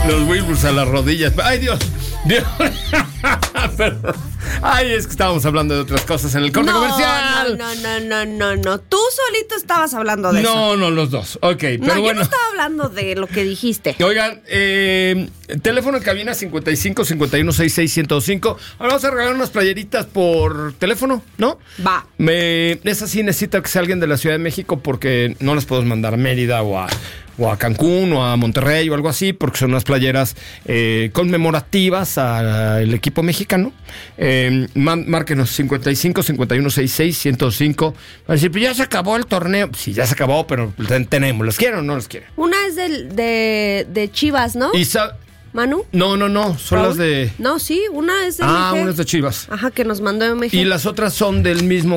Los Wilburs a las rodillas. ¡Ay, Dios! Pero, es que estábamos hablando de otras cosas en el corte comercial. No. Tú solito estabas hablando de eso. No, los dos. Ok, pero bueno. Yo no estaba hablando de lo que dijiste. Oigan, teléfono en cabina 55 51 66 1025. Ahora vamos a regalar unas playeritas por teléfono, ¿no? Va. Esa sí necesita que sea alguien de la Ciudad de México porque no las podemos mandar a Mérida o a Cancún o a Monterrey o algo así, porque son unas playeras conmemorativas al equipo mexicano. Márquenos 55 51 66 1025. Va a decir, pues ya se acabó el torneo. Sí, ya se acabó, pero tenemos. ¿Los quieren o no los quieren? Una es de Chivas, ¿no? ¿Manu? No, son ¿Raúl? las de... No, sí, una es de una es de Chivas. Ajá, que nos mandó MG. Y las otras son del mismo